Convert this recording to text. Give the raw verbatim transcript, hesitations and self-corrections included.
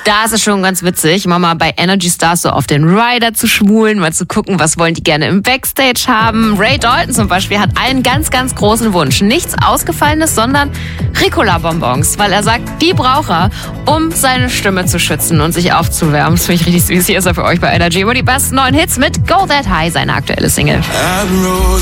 Da ist es schon ganz witzig, immer mal bei Energy Stars so auf den Rider zu schmulen, mal zu gucken, was wollen die gerne im Backstage haben. Ray Dalton zum Beispiel hat einen ganz, ganz großen Wunsch. Nichts Ausgefallenes, sondern Ricola-Bonbons, weil er sagt, die braucht er, um seine Stimme zu schützen und sich aufzuwärmen. Das finde ich richtig süß. Hier ist er für euch bei Energy. Immer die besten neuen Hits mit Go That High, seine aktuelle Single.